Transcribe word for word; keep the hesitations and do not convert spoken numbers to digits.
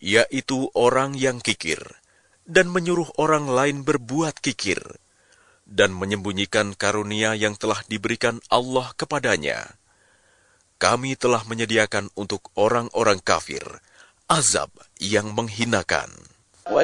yaitu orang yang kikir, dan menyuruh orang lain berbuat kikir, dan menyembunyikan karunia yang telah diberikan Allah kepadanya. Kami telah menyediakan untuk orang-orang kafir azab yang menghinakan.